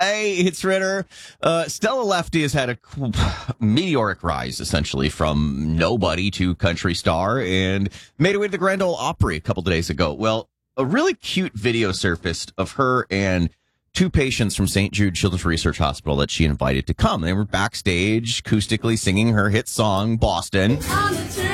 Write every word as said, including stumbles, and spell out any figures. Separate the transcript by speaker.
Speaker 1: Hey, it's Ritter. Uh, Stella Lefty has had a meteoric rise, essentially, from nobody to country star and made her way to the Grand Ole Opry a couple of days ago. Well, a really cute video surfaced of her and two patients from Saint Jude Children's Research Hospital that she invited to come. They were backstage acoustically singing her hit song, Boston.